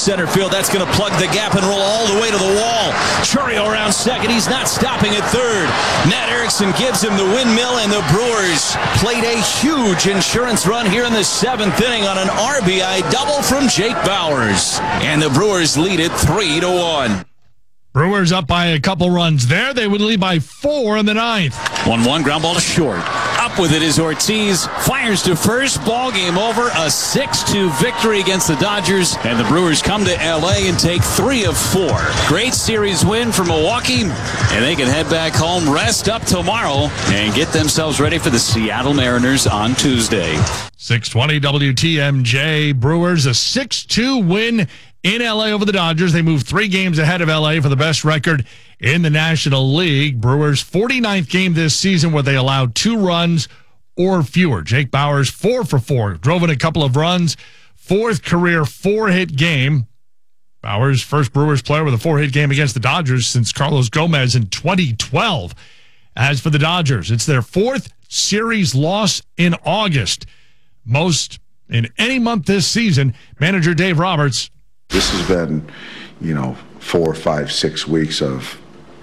center field. That's going to plug the gap and roll all the way to the wall. Chourio around second. He's not stopping at third. Matt Erickson gives him the windmill, and the Brewers played a huge insurance run here in the 7th inning on an RBI double from Jake Bauers. And the Brewers lead it 3-1. Brewers up by a couple runs there. They would lead by 4 in the 9th. 1-1, ground ball to short. Up with it is Ortiz. Fires to first. Ball game over. A 6-2 victory against the Dodgers. And the Brewers come to L.A. and take 3 of 4. Great series win for Milwaukee. And they can head back home, rest up tomorrow, and get themselves ready for the Seattle Mariners on Tuesday. 620 WTMJ. Brewers a 6-2 win in L.A. over the Dodgers. They move 3 games ahead of L.A. for the best record in the National League. Brewers' 49th game this season where they allowed 2 runs or fewer. Jake Bauers, 4 for 4. Drove in a couple of runs. 4th career 4-hit game. Bauers, first Brewers player with a 4-hit game against the Dodgers since Carlos Gomez in 2012. As for the Dodgers, it's their 4th series loss in August. Most in any month this season. Manager Dave Roberts. This has been, 4, 5, 6 weeks of,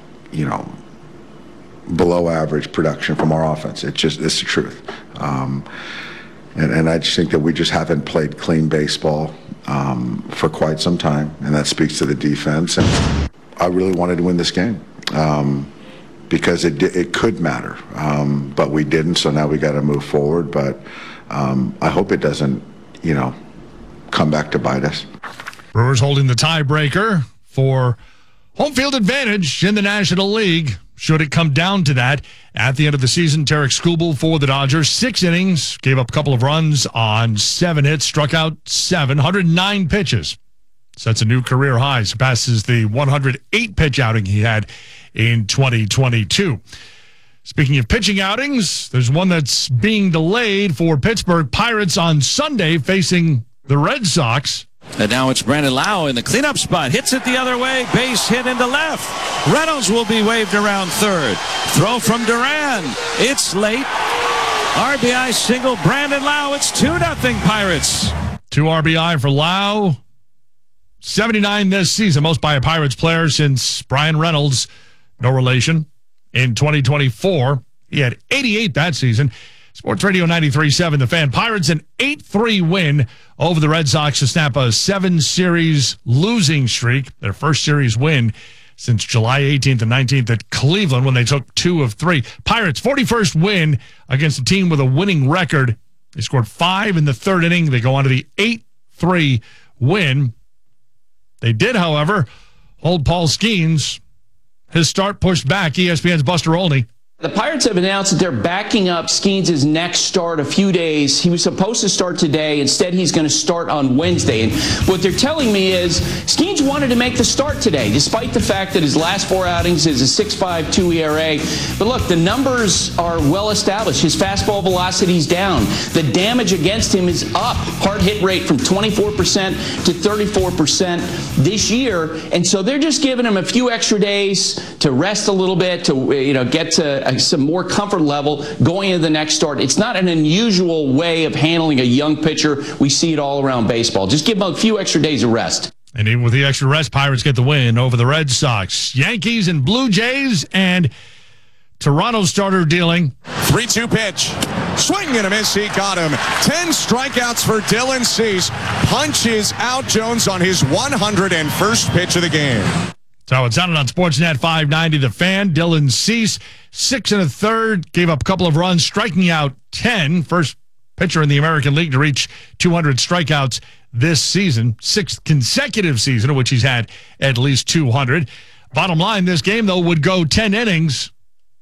below average production from our offense. It's the truth. And I just think that we just haven't played clean baseball for quite some time, and that speaks to the defense. And I really wanted to win this game because it could matter, but we didn't, so now we got to move forward. But I hope it doesn't, come back to bite us. Brewers holding the tiebreaker for home field advantage in the National League. Should it come down to that at the end of the season, Tarek Skubal for the Dodgers, 6 innings, gave up a couple of runs on 7 hits, struck out 7, 109 pitches. Sets a new career high, surpasses the 108-pitch outing he had in 2022. Speaking of pitching outings, there's one that's being delayed for Pittsburgh Pirates on Sunday facing the Red Sox. And now it's Brandon Lau in the cleanup spot. Hits it the other way. Base hit into left. Reynolds will be waved around third. Throw from Duran. It's late. RBI single. Brandon Lau. It's 2-0 Pirates. 2 RBI for Lau. 79 this season. Most by a Pirates player since Brian Reynolds. No relation. In 2024. He had 88 that season. Sports Radio 93.7 The Fan. Pirates an 8-3 win over the Red Sox to snap a 7-series losing streak. Their first series win since July 18th and 19th at Cleveland when they took 2 of 3. Pirates 41st win against a team with a winning record. They scored 5 in the 3rd inning. They go on to the 8-3 win. They did, however, hold Paul Skeens. His start pushed back. ESPN's Buster Olney. The Pirates have announced that they're backing up Skeens' next start a few days. He was supposed to start today. Instead, he's going to start on Wednesday. And what they're telling me is Skeens wanted to make the start today, despite the fact that his last 4 outings is a 6.52 ERA. But look, the numbers are well established. His fastball velocity's down. The damage against him is up. Hard hit rate from 24% to 34% this year. And so they're just giving him a few extra days to rest a little bit, to get to some more comfort level going into the next start. It's not an unusual way of handling a young pitcher. We see it all around baseball. Just give him a few extra days of rest. And even with the extra rest, Pirates get the win over the Red Sox. Yankees and Blue Jays, and Toronto starter dealing. 3-2 pitch. Swing and a miss. He got him. 10 strikeouts for Dylan Cease. Punches out Jones on his 101st pitch of the game. So it sounded on Sportsnet 590, The Fan. Dylan Cease, 6 1/3, gave up a couple of runs, striking out 10. First pitcher in the American League to reach 200 strikeouts this season. 6th consecutive season in which he's had at least 200. Bottom line, this game, though, would go 10 innings.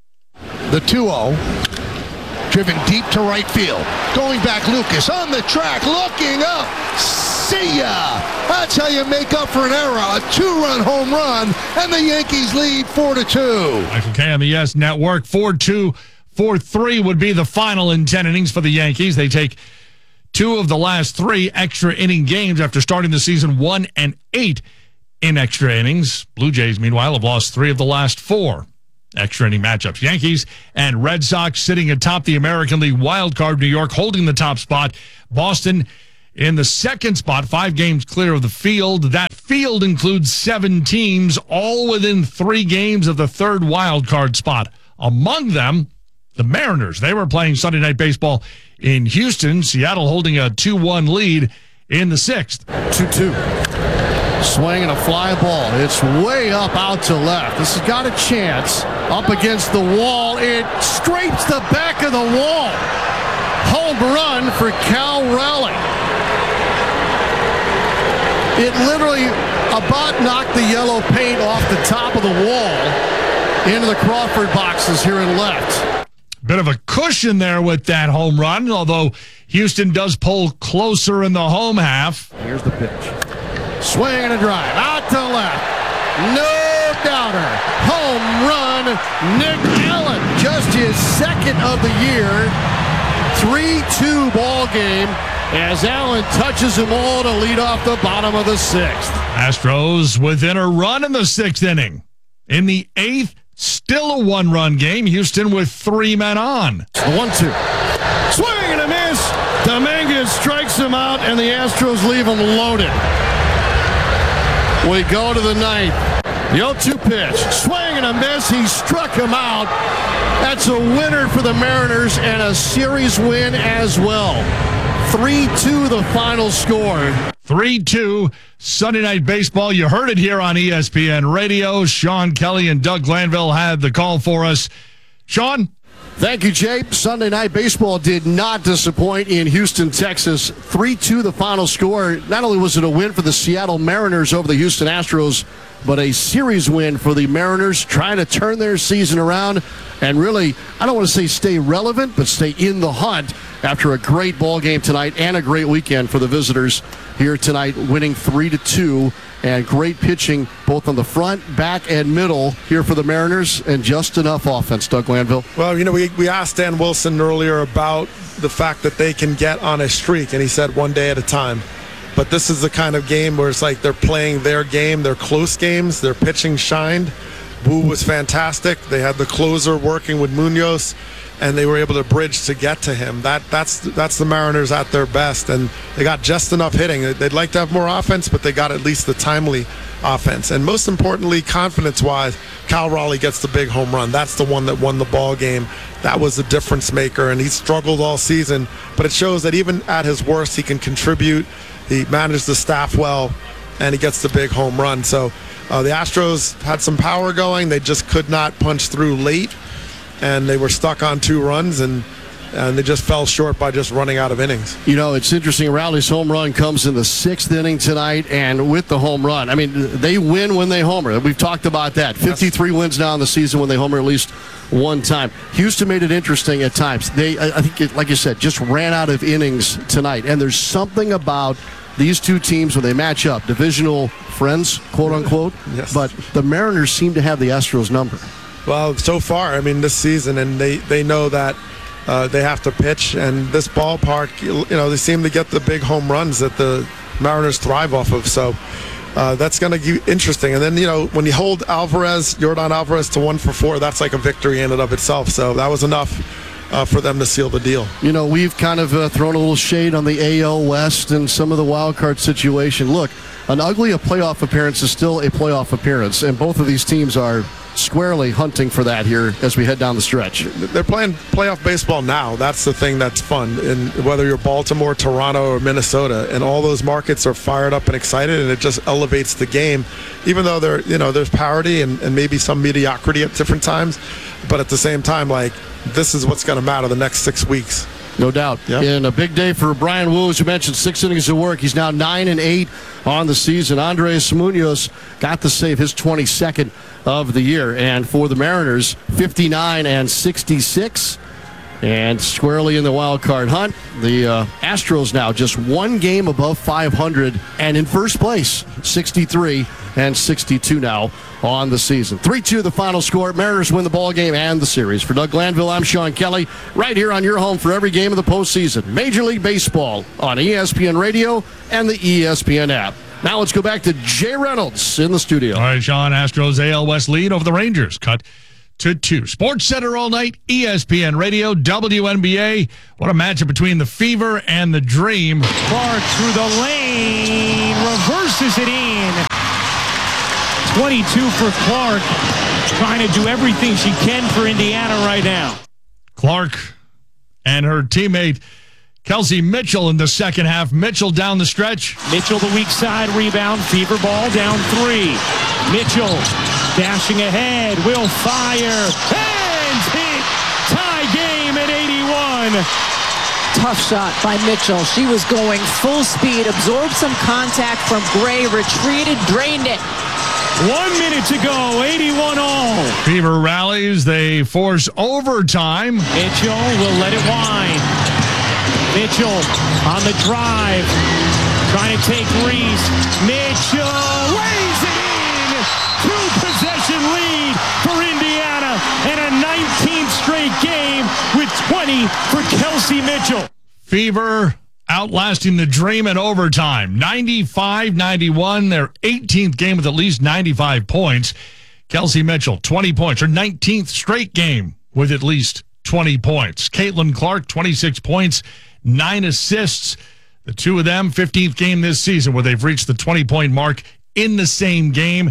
The 2-0. Driven deep to right field. Going back, Lucas on the track, looking up. See ya! That's how you make up for an error. A 2-run home run, and the Yankees lead 4-2. Michael Kay on the YES Network. 4-2, 4-3 would be the final in 10 innings for the Yankees. They take 2 of the last 3 extra inning games after starting the season 1-8 in extra innings. Blue Jays, meanwhile, have lost 3 of the last 4 extra inning matchups. Yankees and Red Sox sitting atop the American League wild card. New York holding the top spot. Boston in the second spot, 5 games clear of the field. That field includes 7 teams, all within 3 games of the third wild card spot. Among them, the Mariners. They were playing Sunday Night Baseball in Houston. Seattle holding a 2-1 lead in the 6th. 2-2. Swing and a fly ball. It's way up out to left. This has got a chance. Up against the wall. It scrapes the back of the wall. Home run for Cal Raleigh. It literally about knocked the yellow paint off the top of the wall into the Crawford boxes here in left. Bit of a cushion there with that home run, although Houston does pull closer in the home half. Here's the pitch. Swing and a drive. Out to left. No doubter. Home run, Nick Allen. Just his second of the year. 3-2 ball game as Allen touches them all to lead off the bottom of the 6th. Astros within a run in the 6th inning. In the 8th, still a 1-run game. Houston with 3 men on. 1-2. Swing and a miss. Dominguez strikes him out, and the Astros leave him loaded. We go to the 9th. The 0-2 pitch. Swing and a miss. He struck him out. That's a winner for the Mariners and a series win as well. 3-2 the final score. 3-2 Sunday Night Baseball. You heard it here on ESPN Radio. Sean Kelly and Doug Glanville had the call for us. Sean? Thank you, Jay. Sunday Night Baseball did not disappoint in Houston, Texas. 3-2 the final score. Not only was it a win for the Seattle Mariners over the Houston Astros, but a series win for the Mariners, trying to turn their season around and really, I don't want to say stay relevant, but stay in the hunt after a great ball game tonight and a great weekend for the visitors here tonight, winning 3-2, and great pitching both on the front, back, and middle here for the Mariners, and just enough offense. Doug Glanville. Well, we asked Dan Wilson earlier about the fact that they can get on a streak, and he said one day at a time. But this is the kind of game where it's like they're playing their game, their close games, their pitching shined. Wu was fantastic. They had the closer working with Munoz, and they were able to bridge to get to him. That's the Mariners at their best, and they got just enough hitting. They'd like to have more offense, but they got at least the timely offense. And most importantly, confidence-wise, Cal Raleigh gets the big home run. That's the one that won the ball game. That was the difference maker, and he struggled all season. But it shows that even at his worst, he can contribute. He managed the staff well, and he gets the big home run. So the Astros had some power going. They just could not punch through late, and they were stuck on 2 runs, and they just fell short by just running out of innings. You know, it's interesting. Raleigh's home run comes in the 6th inning tonight, and with the home run, I mean, they win when they homer. We've talked about that. 53 wins now in the season when they homer at least one time. Houston made it interesting at times. I think, like you said, just ran out of innings tonight, and there's something about these two teams when they match up, divisional friends, quote unquote. Yes. But the Mariners seem to have the Astros number. Well, so far, I mean, this season, and they know that they have to pitch, and this ballpark, they seem to get the big home runs that the Mariners thrive off of. So that's going to be interesting. And then, when you hold Yordan Alvarez to 1 for 4, that's like a victory in and of itself. So that was enough for them to seal the deal. We've kind of thrown a little shade on the AL West and some of the wild card situation. Look, an ugly playoff appearance is still a playoff appearance, and both of these teams are squarely hunting for that here as we head down the stretch. They're playing playoff baseball now. That's the thing that's fun. And whether you're Baltimore, Toronto, or Minnesota, and all those markets are fired up and excited, and it just elevates the game. Even though there's parity and maybe some mediocrity at different times, but at the same time, this is what's going to matter the next 6 weeks. No doubt. Yep. And a big day for Brian Wu, as you mentioned, 6 innings of work. He's now 9-8 on the season. Andres Munoz got to save his 22nd of the year. And for the Mariners, 59-66. And squarely in the wild card hunt. The Astros now just 1 game above 500 and in first place, 63-62 now on the season. 3-2 the final score. Mariners win the ball game and the series. For Doug Glanville, I'm Sean Kelly, right here on your home for every game of the postseason. Major League Baseball on ESPN Radio and the ESPN app. Now let's go back to Jay Reynolds in the studio. All right, Sean, Astros AL West lead over the Rangers. Cut 2. Sports Center all night, ESPN Radio, WNBA. What a matchup between the Fever and the Dream. Clark through the lane, reverses it in. 22 for Clark, trying to do everything she can for Indiana right now. Clark and her teammate Kelsey Mitchell in the second half. Mitchell down the stretch. Mitchell the weak side rebound. Fever ball down 3. Mitchell dashing ahead. Will fire. And hit. Tie game at 81. Tough shot by Mitchell. She was going full speed. Absorbed some contact from Gray. Retreated. Drained it. 1 minute to go. 81 all. Fever rallies. They force overtime. Mitchell will let it wind. Mitchell on the drive, trying to take Reese. Mitchell lays it in. 2-possession lead for Indiana and a 19th straight game with 20 for Kelsey Mitchell. Fever outlasting the Dream in overtime. 95-91, their 18th game with at least 95 points. Kelsey Mitchell, 20 points, her 19th straight game with at least 20 points. Caitlin Clark, 26 points. 9 assists. The two of them, 15th game this season where they've reached the 20-point mark in the same game.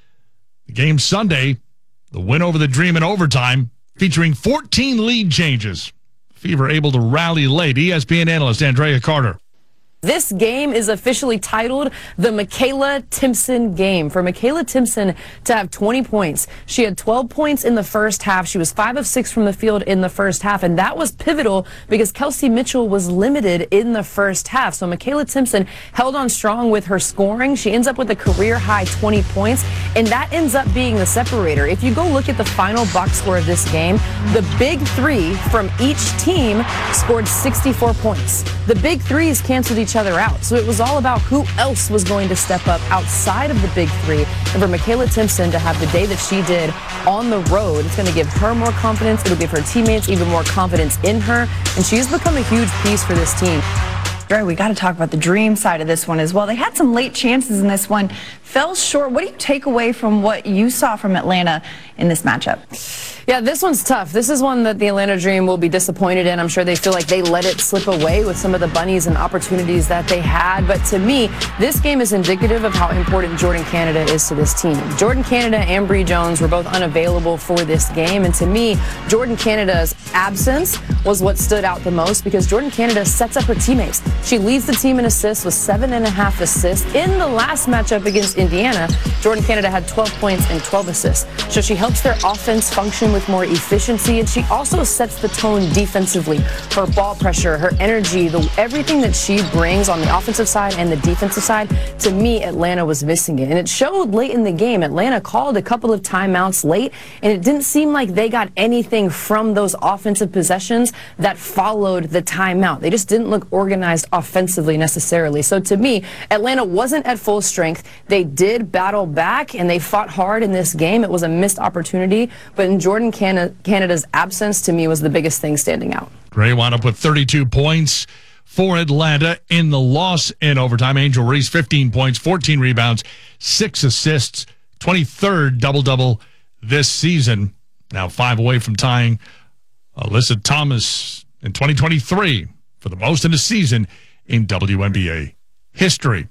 The game Sunday, the win over the Dream in overtime, featuring 14 lead changes. Fever able to rally late. ESPN analyst Andrea Carter. This game is officially titled the Michaela Timpson game. For Michaela Timpson to have 20 points, she had 12 points in the first half. She was 5 of 6 from the field in the first half, and that was pivotal because Kelsey Mitchell was limited in the first half. So Michaela Timpson held on strong with her scoring. She ends up with a career-high 20 points, and that ends up being the separator. If you go look at the final box score of this game, the big three from each team scored 64 points. The big threes canceled each other out. So it was all about who else was going to step up outside of the big three. And for Michaela Timpson to have the day that she did on the road, it's going to give her more confidence. It'll give her teammates even more confidence in her. And she's become a huge piece for this team. Right, we got to talk about the Dream side of this one as well. They had some late chances in this one, fell short. What do you take away from what you saw from Atlanta in this matchup? Yeah, this one's tough. This is one that the Atlanta Dream will be disappointed in. I'm sure they feel like they let it slip away with some of the bunnies and opportunities that they had. But to me, this game is indicative of how important Jordan Canada is to this team. Jordan Canada and Bree Jones were both unavailable for this game. And to me, Jordan Canada's absence was what stood out the most because Jordan Canada sets up her teammates. She leads the team in assists with 7.5 assists. In the last matchup against Indiana, Jordan Canada had 12 points and 12 assists. So she helps their offense function with more efficiency, and she also sets the tone defensively. Her ball pressure, her energy, everything that she brings on the offensive side and the defensive side, to me, Atlanta was missing it. And it showed late in the game. Atlanta called a couple of timeouts late, and it didn't seem like they got anything from those offensive possessions that followed the timeout. They just didn't look organized offensively necessarily. So to me, Atlanta wasn't at full strength. They did battle back, and they fought hard in this game. It was a missed opportunity, but in Jordan Canada's absence, to me, was the biggest thing standing out. Gray wound up with 32 points for Atlanta in the loss in overtime. Angel Reese, 15 points, 14 rebounds, 6 assists, 23rd double-double this season. Now 5 away from tying Alyssa Thomas in 2023 for the most in a season in WNBA history.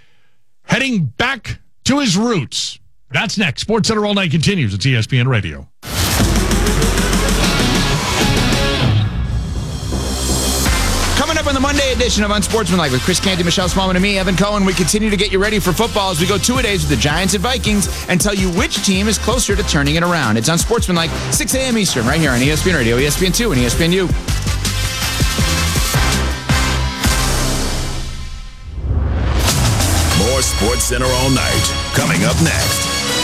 Heading back to his roots. That's next. Sports Center All Night continues. It's ESPN Radio. Coming up on the Monday edition of Unsportsmanlike with Chris Canty, Michelle Smallman, and me, Evan Cohen, we continue to get you ready for football as we go 2-a-days with the Giants and Vikings and tell you which team is closer to turning it around. It's Unsportsmanlike, 6 a.m. Eastern, right here on ESPN Radio, ESPN2, and ESPNU. More Sports Center All Night coming up next.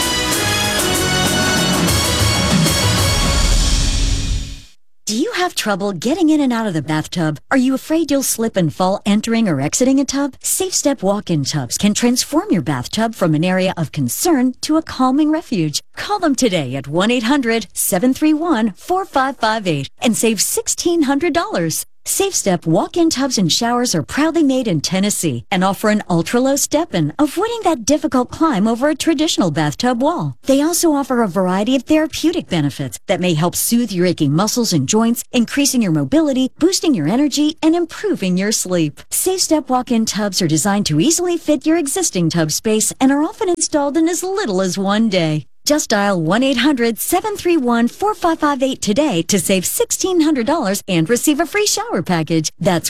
Do you have trouble getting in and out of the bathtub? Are you afraid you'll slip and fall entering or exiting a tub? SafeStep walk-in tubs can transform your bathtub from an area of concern to a calming refuge. Call them today at 1-800-731-4558 and save $1,600. Safe Step walk-in tubs and showers are proudly made in Tennessee and offer an ultra-low step-in, avoiding that difficult climb over a traditional bathtub wall. They also offer a variety of therapeutic benefits that may help soothe your aching muscles and joints, increasing your mobility, boosting your energy, and improving your sleep. Safe Step walk-in tubs are designed to easily fit your existing tub space and are often installed in as little as one day. Just dial 1-800-731-4558 today to save $1,600 and receive a free shower package. That's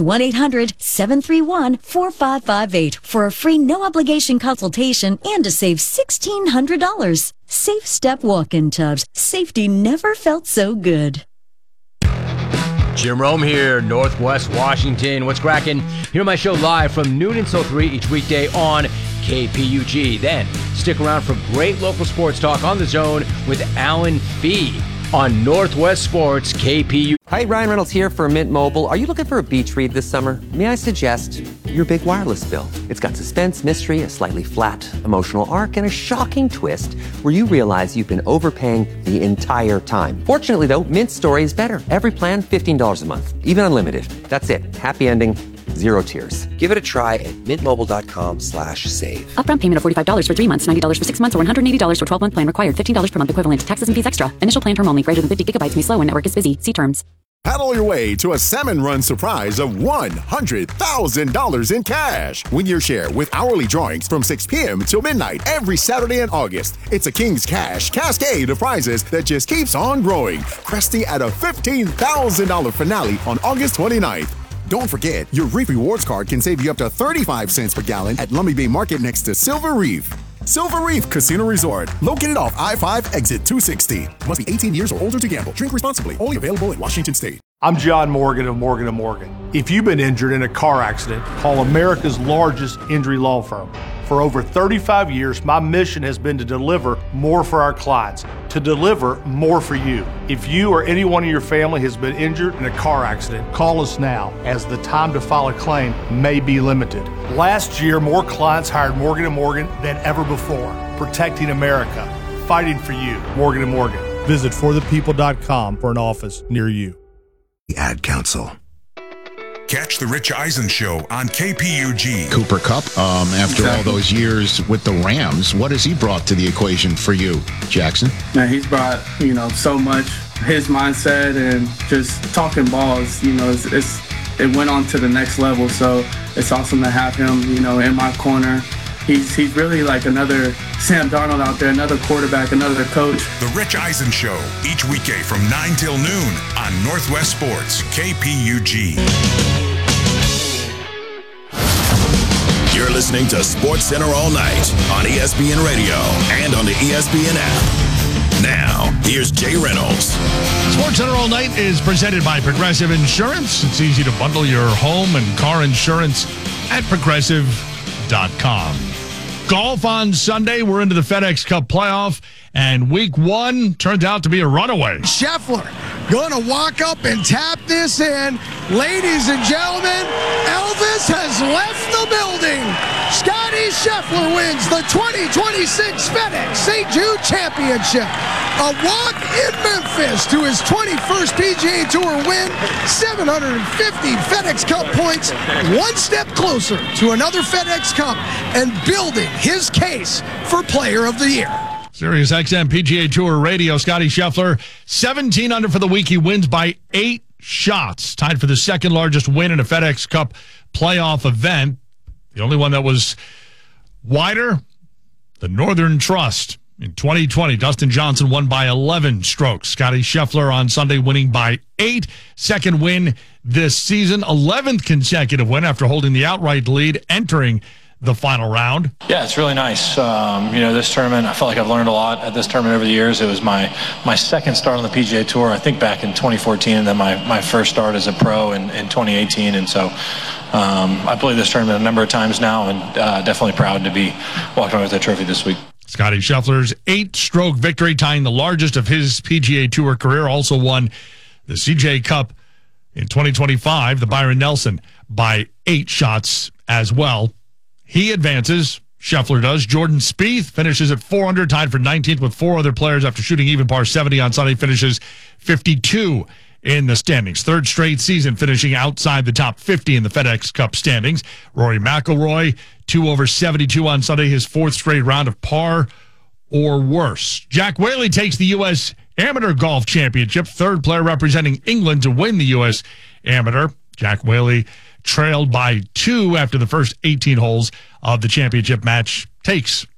1-800-731-4558 for a free no-obligation consultation and to save $1,600. Safe Step walk-in tubs. Safety never felt so good. Jim Rome here, Northwest Washington. What's cracking? Hear my show live from noon until 3 each weekday on KPUG. Then stick around for great local sports talk on The Zone with Alan Fee on Northwest Sports KPUG. Hi, Ryan Reynolds here for Mint Mobile. Are you looking for a beach read this summer? May I suggest your big wireless bill? It's got suspense, mystery, a slightly flat emotional arc, and a shocking twist where you realize you've been overpaying the entire time. Fortunately, though, Mint's story is better. Every plan, $15 a month, even unlimited. That's it. Happy ending. Zero tears. Give it a try at mintmobile.com/save. Upfront payment of $45 for 3 months, $90 for 6 months, or $180 for 12-month plan required. $15 per month equivalent. Taxes and fees extra. Initial plan term only. Greater than 50 gigabytes may slow when network is busy. See terms. Paddle your way to a Salmon Run surprise of $100,000 in cash. Win your share with hourly drawings from 6 p.m. till midnight every Saturday in August. It's a King's Cash cascade of prizes that just keeps on growing, cresting at a $15,000 finale on August 29th. Don't forget, your Reef Rewards card can save you up to 35 cents per gallon at Lummi Bay Market next to Silver Reef. Silver Reef Casino Resort, located off I-5 exit 260. Must be 18 years or older to gamble. Drink responsibly. Only available in Washington State. I'm John Morgan of Morgan & Morgan. If you've been injured in a car accident, call America's largest injury law firm. For over 35 years, my mission has been to deliver more for our clients, to deliver more for you. If you or anyone in your family has been injured in a car accident, call us now, as the time to file a claim may be limited. Last year, more clients hired Morgan & Morgan than ever before, protecting America, fighting for you. Morgan & Morgan. Visit forthepeople.com for an office near you. The Ad Council. Catch the Rich Eisen Show on KPUG. Cooper Kupp, after all those years with the Rams, what has he brought to the equation for you, Jackson? Man, he's brought, so much. His mindset and just talking balls, it went on to the next level. So it's awesome to have him, in my corner. He's really like another Sam Darnold out there, another quarterback, another coach. The Rich Eisen Show, each weekday from 9 till noon on Northwest Sports, KPUG. You're listening to Sports Center all night on ESPN Radio and on the ESPN app. Now, here's Jay Reynolds. Sports Center all night is presented by Progressive Insurance. It's easy to bundle your home and car insurance at progressive.com. Golf on Sunday. We're into the FedEx Cup playoff, and week one turned out to be a runaway. Scheffler going to walk up and tap this in. Ladies and gentlemen, Elvis has left the building. Scotty Scheffler wins the 2026 FedEx St. Jude Championship. A walk in Memphis to his 21st PGA Tour win, 750 FedEx Cup points, one step closer to another FedEx Cup and building his case for Player of the Year. Sirius XM PGA Tour Radio, Scotty Scheffler, 17 under for the week. He wins by 8 shots, tied for the second largest win in a FedEx Cup playoff event. The only one that was wider, the Northern Trust. In 2020, Dustin Johnson won by 11 strokes. Scotty Scheffler on Sunday winning by 8. Second win this season, 11th consecutive win after holding the outright lead entering the final round. Yeah, it's really nice. This tournament, I felt like I've learned a lot at this tournament over the years. It was my second start on the PGA Tour, I think back in 2014, and then my first start as a pro in 2018. And so I played this tournament a number of times now, and definitely proud to be walking away with that trophy this week. Scotty Scheffler's 8-stroke victory, tying the largest of his PGA Tour career, also won the CJ Cup in 2025, the Byron Nelson, by 8 shots as well. He advances, Scheffler does. Jordan Spieth finishes at 400, tied for 19th with 4 other players after shooting even par 70 on Sunday, finishes 52 in the standings. Third straight season finishing outside the top 50 in the FedEx Cup standings. Rory McIlroy, 2 over 72 on Sunday, his 4th straight round of par or worse. Jack Whaley takes the U.S. Amateur Golf Championship, 3rd player representing England to win the U.S. Amateur. Jack Whaley trailed by 2 after the first 18 holes of the championship match. Takes